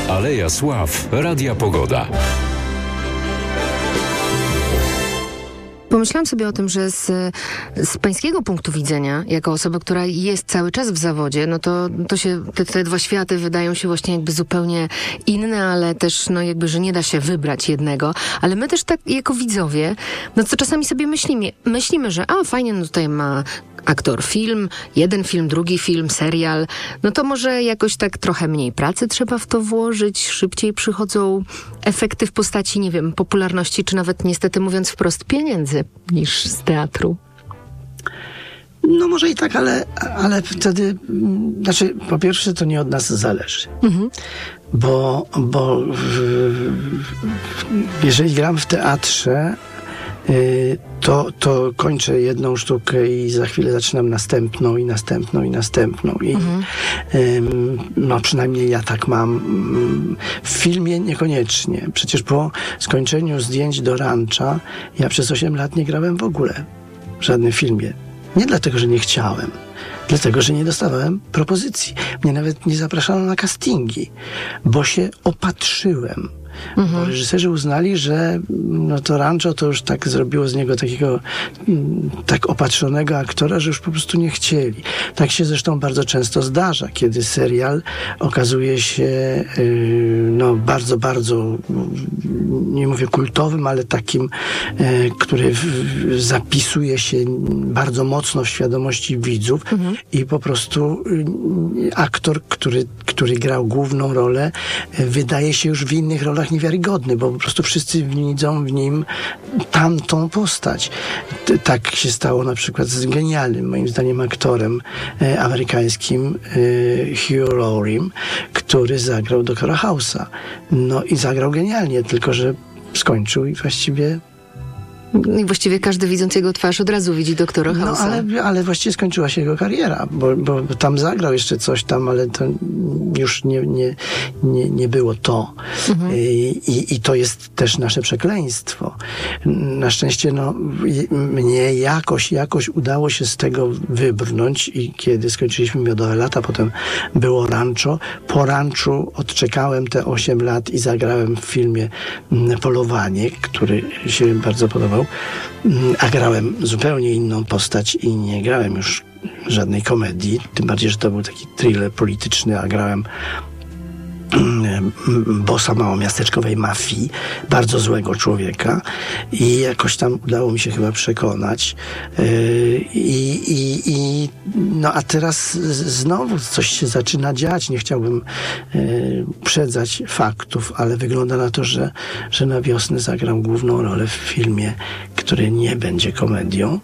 Aleja Sław, Radia Pogoda. Pomyślałam sobie o tym, że z pańskiego punktu widzenia, jako osoba, która jest cały czas w zawodzie, no to się te dwa światy wydają się właśnie jakby zupełnie inne, ale też no jakby, że nie da się wybrać jednego. Ale my też tak jako widzowie, no to czasami sobie myślimy, że fajnie, no tutaj ma aktor jeden film, drugi film, serial, no to może jakoś tak trochę mniej pracy trzeba w to włożyć, szybciej przychodzą efekty w postaci, nie wiem, popularności, czy nawet niestety mówiąc wprost pieniędzy niż z teatru. No może i tak, ale wtedy, znaczy po pierwsze to nie od nas zależy. Mhm. Bo jeżeli gram w teatrze, to kończę jedną sztukę i za chwilę zaczynam następną. I no przynajmniej ja tak mam. W filmie niekoniecznie. Przecież po skończeniu zdjęć do Rancha ja przez 8 lat nie grałem w ogóle w żadnym filmie. Nie dlatego, że nie chciałem. Dlatego, że nie dostawałem propozycji. Mnie nawet nie zapraszano na castingi, bo się opatrzyłem. Bo reżyserzy uznali, że no to Rancho to już tak zrobiło z niego takiego tak opatrzonego aktora, że już po prostu nie chcieli. Tak się zresztą bardzo często zdarza, kiedy serial okazuje się no bardzo, bardzo, nie mówię kultowym, ale takim, który zapisuje się bardzo mocno w świadomości widzów i po prostu aktor, który grał główną rolę, wydaje się już w innych rolach niewiarygodny, bo po prostu wszyscy widzą w nim tamtą postać. Tak się stało na przykład z genialnym, moim zdaniem, aktorem amerykańskim Hugh Lauriem, który zagrał doktora House'a. No i zagrał genialnie, tylko że skończył i I właściwie każdy widząc jego twarz od razu widzi doktora House'a. No ale właściwie skończyła się jego kariera, bo tam zagrał jeszcze coś tam, ale to już nie było to. I to jest też nasze przekleństwo. Na szczęście mnie jakoś udało się z tego wybrnąć i kiedy skończyliśmy Miodowe lata, potem było Rancho. Po Ranchu odczekałem te 8 lat i zagrałem w filmie Polowanie, który się bardzo podobał. A grałem zupełnie inną postać i nie grałem już żadnej komedii, tym bardziej, że to był taki thriller polityczny, a grałem bossa małomiasteczkowej mafii, bardzo złego człowieka i jakoś tam udało mi się chyba przekonać. No a teraz znowu coś się zaczyna dziać. Nie chciałbym uprzedzać faktów, ale wygląda na to, że na wiosnę zagram główną rolę w filmie, który nie będzie komedią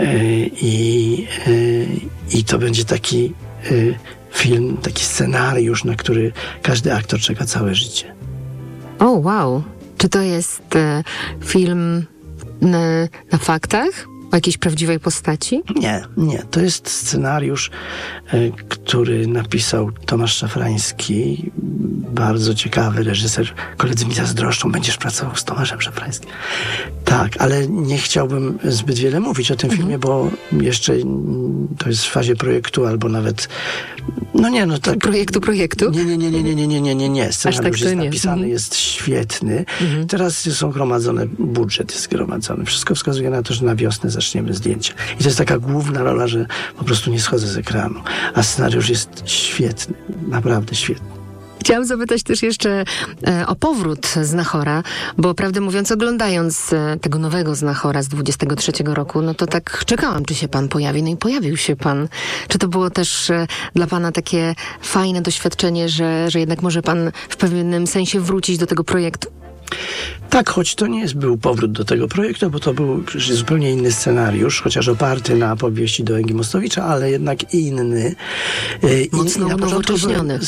i to będzie taki film, taki scenariusz, na który każdy aktor czeka całe życie. O, wow. Czy to jest film na faktach? O jakiejś prawdziwej postaci? Nie. To jest scenariusz, który napisał Tomasz Szafrański, bardzo ciekawy reżyser. Koledzy mi zazdroszczą, będziesz pracował z Tomaszem Szafrańskim. Tak, ale nie chciałbym zbyt wiele mówić o tym filmie, bo jeszcze to jest w fazie projektu, albo nawet tak. Projektu? Nie. Scenariusz jest napisany, jest świetny. Teraz są budżet jest gromadzony. Wszystko wskazuje na to, że na wiosnę zaczniemy zdjęcia. I to jest taka główna rola, że po prostu nie schodzę z ekranu. A scenariusz jest świetny. Naprawdę świetny. Chciałam zapytać też jeszcze o powrót Znachora, bo prawdę mówiąc, oglądając tego nowego Znachora z 23 roku, no to tak czekałam, czy się pan pojawi. No i pojawił się pan. Czy to było też dla pana takie fajne doświadczenie, że jednak może pan w pewnym sensie wrócić do tego projektu? Tak, choć to nie był powrót do tego projektu, bo to był zupełnie inny scenariusz, chociaż oparty na powieści Dołęgi Mostowicza, ale jednak inny. Mocno unowocześniony.